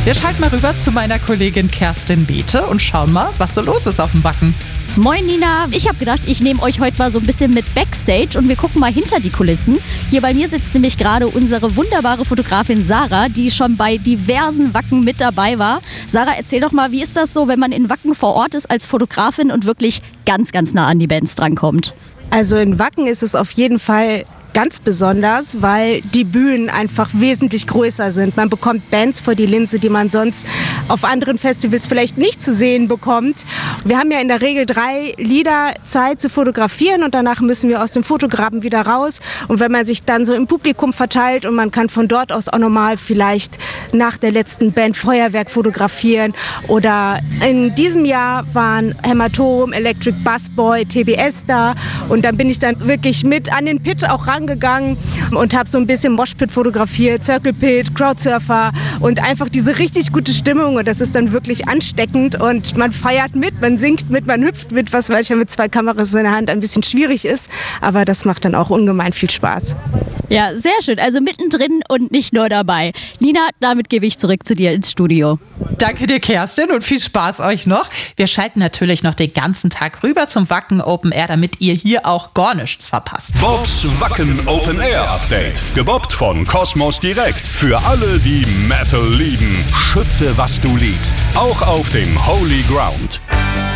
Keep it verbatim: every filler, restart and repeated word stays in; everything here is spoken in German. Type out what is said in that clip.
Wir schalten mal rüber zu meiner Kollegin Kerstin Beete und schauen mal, was so los ist auf dem Wacken. Moin Nina, ich habe gedacht, ich nehme euch heute mal so ein bisschen mit Backstage und wir gucken mal hinter die Kulissen. Hier bei mir sitzt nämlich gerade unsere wunderbare Fotografin Sarah, die schon bei diversen Wacken mit dabei war. Sarah, erzähl doch mal, wie ist das so, wenn man in Wacken vor Ort ist als Fotografin und wirklich ganz, ganz nah an die Bands drankommt? Also in Wacken ist es auf jeden Fall ganz besonders, weil die Bühnen einfach wesentlich größer sind. Man bekommt Bands vor die Linse, die man sonst auf anderen Festivals vielleicht nicht zu sehen bekommt. Wir haben ja in der Regel drei Lieder Zeit zu fotografieren und danach müssen wir aus dem Fotograben wieder raus. Und wenn man sich dann so im Publikum verteilt und man kann von dort aus auch nochmal vielleicht nach der letzten Band Feuerwerk fotografieren. Oder in diesem Jahr waren Hämatom, Electric Busboy, T B S da und dann bin ich dann wirklich mit an den Pit auch rangegangen und habe so ein bisschen Moshpit fotografiert, Circle Pit, Crowdsurfer und einfach diese richtig gute Stimmung und das ist dann wirklich ansteckend und man feiert mit, man singt mit, man hüpft mit, was manchmal mit zwei Kameras in der Hand ein bisschen schwierig ist, aber das macht dann auch ungemein viel Spaß. Ja, sehr schön. Also mittendrin und nicht nur dabei. Nina, damit gebe ich zurück zu dir ins Studio. Danke dir, Kerstin, und viel Spaß euch noch. Wir schalten natürlich noch den ganzen Tag rüber zum Wacken Open Air, damit ihr hier auch gar nichts verpasst. Bobs Wacken Open Air Update. Gebobbt von Kosmos Direkt. Für alle, die Metal lieben. Schütze, was du liebst. Auch auf dem Holy Ground.